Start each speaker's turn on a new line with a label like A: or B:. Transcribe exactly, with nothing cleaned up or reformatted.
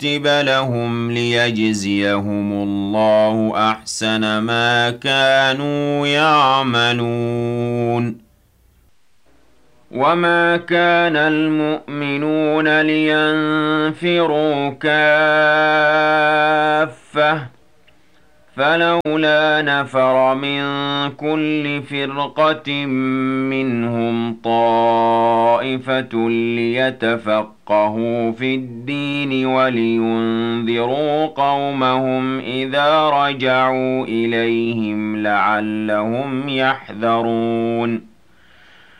A: ويكتب لهم ليجزيهم الله أحسن ما كانوا يعملون. وما كان المؤمنون لينفروا كافة فلولا نفر من كل فرقة منهم طائفة ليتفقهوا في الدين ولينذروا قومهم إذا رجعوا إليهم لعلهم يحذرون.